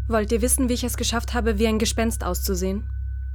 Wollt ihr wissen, wie ich es geschafft habe, wie ein Gespenst auszusehen?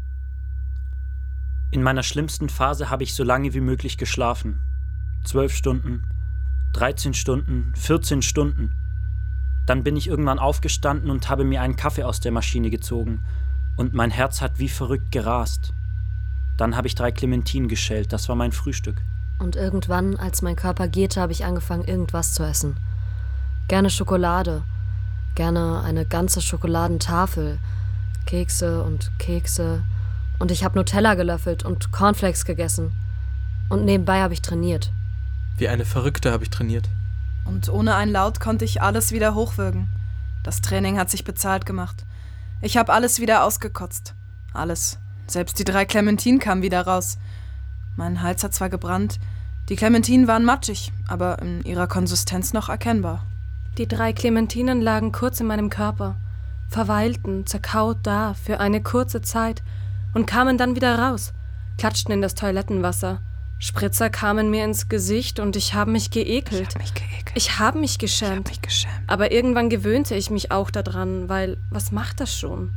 In meiner schlimmsten Phase habe ich so lange wie möglich geschlafen. 12 Stunden, 13 Stunden, 14 Stunden. Dann bin ich irgendwann aufgestanden und habe mir einen Kaffee aus der Maschine gezogen. Und mein Herz hat wie verrückt gerast. Dann habe ich 3 Clementinen geschält, das war mein Frühstück. Und irgendwann, als mein Körper gierte, habe ich angefangen, irgendwas zu essen. Gerne Schokolade. Gerne eine ganze Schokoladentafel. Kekse und Kekse. Und ich habe Nutella gelöffelt und Cornflakes gegessen. Und nebenbei habe ich trainiert. Wie eine Verrückte habe ich trainiert. Und ohne ein Laut konnte ich alles wieder hochwürgen. Das Training hat sich bezahlt gemacht. Ich habe alles wieder ausgekotzt. Alles. Selbst die 3 Clementinen kamen wieder raus. Mein Hals hat zwar gebrannt, die Clementinen waren matschig, aber in ihrer Konsistenz noch erkennbar. Die 3 Clementinen lagen kurz in meinem Körper, verweilten, zerkaut da für eine kurze Zeit und kamen dann wieder raus, klatschten in das Toilettenwasser. Spritzer kamen mir ins Gesicht und ich habe mich geekelt. Ich habe mich geschämt. Aber irgendwann gewöhnte ich mich auch daran, weil was macht das schon?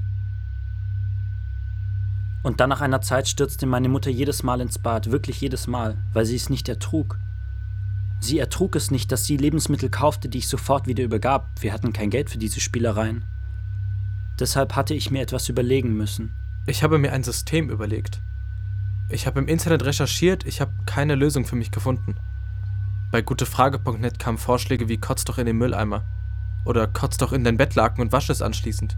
Und dann nach einer Zeit stürzte meine Mutter jedes Mal ins Bad, wirklich jedes Mal, weil sie es nicht ertrug. Sie ertrug es nicht, dass sie Lebensmittel kaufte, die ich sofort wieder übergab. Wir hatten kein Geld für diese Spielereien. Deshalb hatte ich mir etwas überlegen müssen. Ich habe mir ein System überlegt. Ich habe im Internet recherchiert, ich habe keine Lösung für mich gefunden. Bei gutefrage.net kamen Vorschläge wie kotz doch in den Mülleimer oder kotz doch in dein Bettlaken und wasch es anschließend.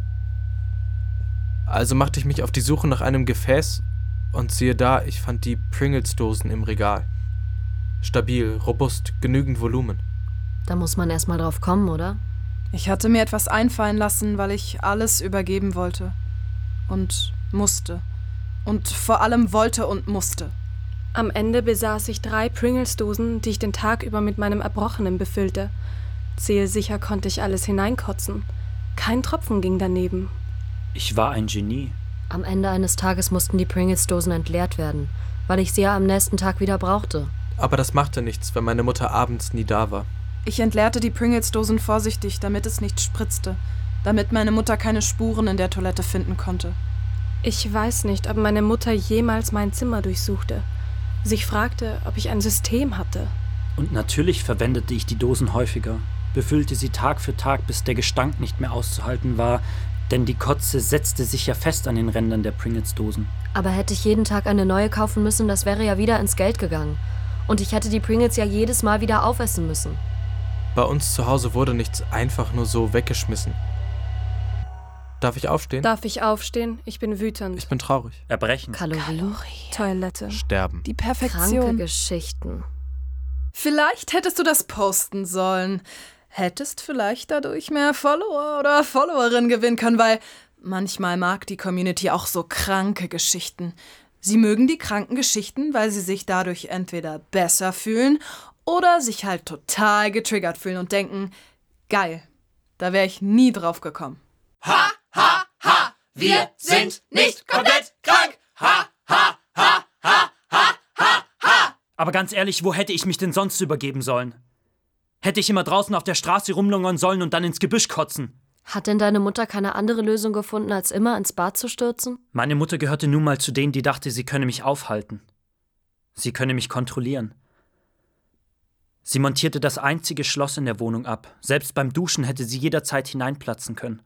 Also machte ich mich auf die Suche nach einem Gefäß und siehe da, ich fand die Pringles-Dosen im Regal. Stabil, robust, genügend Volumen. Da muss man erst mal drauf kommen, oder? Ich hatte mir etwas einfallen lassen, weil ich alles übergeben wollte. Und musste. Und vor allem wollte und musste. Am Ende besaß ich 3 Pringles-Dosen, die ich den Tag über mit meinem Erbrochenen befüllte. Zielsicher konnte ich alles hineinkotzen. Kein Tropfen ging daneben. Ich war ein Genie. Am Ende eines Tages mussten die Pringles-Dosen entleert werden, weil ich sie ja am nächsten Tag wieder brauchte. Aber das machte nichts, weil meine Mutter abends nie da war. Ich entleerte die Pringles-Dosen vorsichtig, damit es nicht spritzte. Damit meine Mutter keine Spuren in der Toilette finden konnte. Ich weiß nicht, ob meine Mutter jemals mein Zimmer durchsuchte. Sich fragte, ob ich ein System hatte. Und natürlich verwendete ich die Dosen häufiger. Befüllte sie Tag für Tag, bis der Gestank nicht mehr auszuhalten war, denn die Kotze setzte sich ja fest an den Rändern der Pringles-Dosen. Aber hätte ich jeden Tag eine neue kaufen müssen, das wäre ja wieder ins Geld gegangen. Und ich hätte die Pringles ja jedes Mal wieder aufessen müssen. Bei uns zu Hause wurde nichts einfach nur so weggeschmissen. Darf ich aufstehen? Darf ich aufstehen? Ich bin wütend. Ich bin traurig. Erbrechen. Kalorien. Toilette. Sterben. Die Kranke Perfektion. Geschichten. Vielleicht hättest du das posten sollen. Hättest vielleicht dadurch mehr Follower oder Followerinnen gewinnen können, weil manchmal mag die Community auch so kranke Geschichten. Sie mögen die kranken Geschichten, weil sie sich dadurch entweder besser fühlen oder sich halt total getriggert fühlen und denken, geil, da wäre ich nie drauf gekommen. Ha, ha, ha, wir sind nicht komplett krank. Ha, ha, ha, ha, ha, ha, ha. Aber ganz ehrlich, wo hätte ich mich denn sonst übergeben sollen? Hätte ich immer draußen auf der Straße rumlungern sollen und dann ins Gebüsch kotzen? Hat denn deine Mutter keine andere Lösung gefunden, als immer ins Bad zu stürzen? Meine Mutter gehörte nun mal zu denen, die dachte, sie könne mich aufhalten. Sie könne mich kontrollieren. Sie montierte das einzige Schloss in der Wohnung ab. Selbst beim Duschen hätte sie jederzeit hineinplatzen können.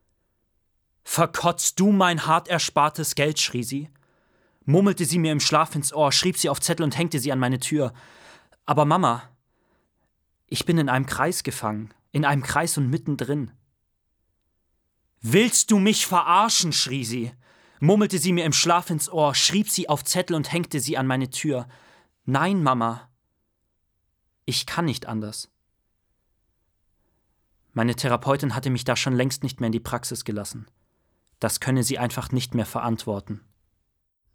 »Verkotzt du mein hart erspartes Geld«, schrie sie. Murmelte sie mir im Schlaf ins Ohr, schrieb sie auf Zettel und hängte sie an meine Tür. »Aber Mama, ich bin in einem Kreis gefangen, in einem Kreis und mittendrin.« »Willst du mich verarschen?«, schrie sie. Murmelte sie mir im Schlaf ins Ohr, schrieb sie auf Zettel und hängte sie an meine Tür. »Nein, Mama, ich kann nicht anders.« Meine Therapeutin hatte mich da schon längst nicht mehr in die Praxis gelassen. Das könne sie einfach nicht mehr verantworten.